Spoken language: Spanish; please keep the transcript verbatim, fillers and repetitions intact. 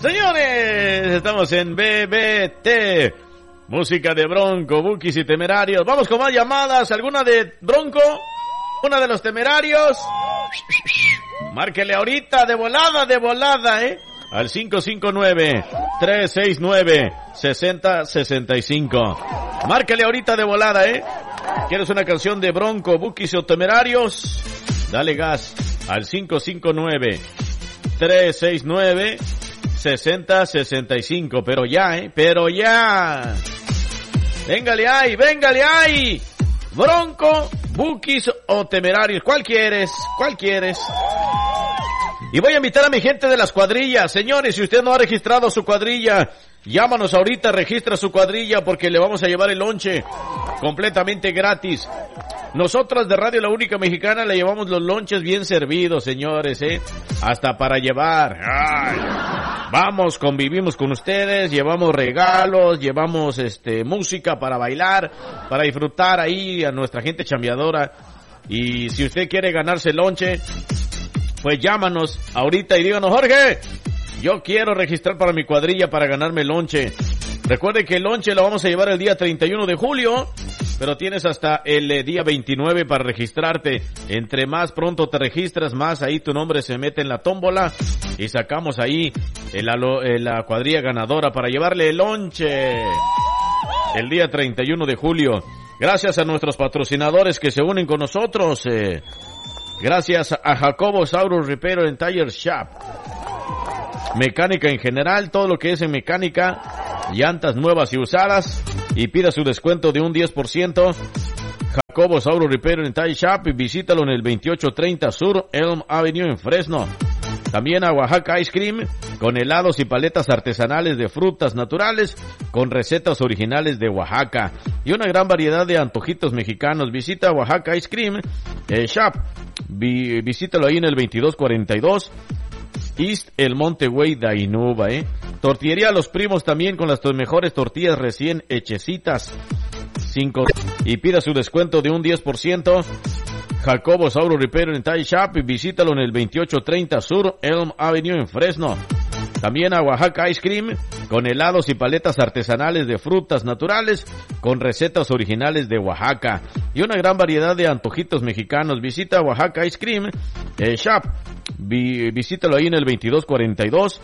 Señores, estamos en B B T. Música de Bronco, Bukis y Temerarios. Vamos con más llamadas. ¿Alguna de Bronco? ¿Una de los Temerarios? Márquele ahorita, de volada, de volada, ¿eh? Al cinco cinco nueve, tres seis nueve, seis cero seis cinco. Márquele ahorita de volada, ¿eh? ¿Quieres una canción de Bronco, Bukis o Temerarios? Dale gas al cinco cinco nueve, tres seis nueve, seis cero seis cinco. Pero ya, ¿eh? Pero ya. Véngale ahí, véngale ahí. Bronco, Bukis o Temerarios. ¿Cuál quieres? ¿Cuál quieres? Y voy a invitar a mi gente de las cuadrillas. Señores, si usted no ha registrado su cuadrilla, llámanos ahorita, registra su cuadrilla porque le vamos a llevar el lonche completamente gratis. Nosotros de Radio La Única Mexicana le llevamos los lonches bien servidos, señores, ¿eh? Hasta para llevar. Ay. Vamos, convivimos con ustedes, llevamos regalos, llevamos este música para bailar, para disfrutar ahí a nuestra gente chambeadora. Y si usted quiere ganarse el lonche, pues llámanos ahorita y díganos, Jorge, yo quiero registrar para mi cuadrilla para ganarme el lonche. Recuerde que el lonche lo vamos a llevar el día treinta y uno de julio, pero tienes hasta el eh, día veintinueve para registrarte. Entre más pronto te registras, más ahí tu nombre se mete en la tómbola y sacamos ahí el, el, la cuadrilla ganadora para llevarle el lonche el día treinta y uno de julio. Gracias a nuestros patrocinadores que se unen con nosotros. Eh, gracias a Jacobo Saurus Repair and Tire Shop. Mecánica en general, todo lo que es en mecánica, llantas nuevas y usadas, y pida su descuento de un diez por ciento. Jacobo Sauro Repair and Tire Shop, y visítalo en el veintiocho treinta Sur Elm Avenue en Fresno. También a Oaxaca Ice Cream, con helados y paletas artesanales de frutas naturales, con recetas originales de Oaxaca, y una gran variedad de antojitos mexicanos. Visita Oaxaca Ice Cream eh, Shop, Vi, visítalo ahí en el veintidós cuarenta y dos East El Monte Way de Inuba, eh. Tortillería Los Primos también con las mejores tortillas recién hechecitas. Cinco. Y pida su descuento de un diez por ciento. Jacobo Sauro Repair and Tire Shop, y visítalo en el veintiocho treinta Sur Elm Avenue en Fresno. También a Oaxaca Ice Cream, con helados y paletas artesanales de frutas naturales, con recetas originales de Oaxaca, y una gran variedad de antojitos mexicanos. Visita Oaxaca Ice Cream eh, Shop, Vi, visítalo ahí en el veintidós cuarenta y dos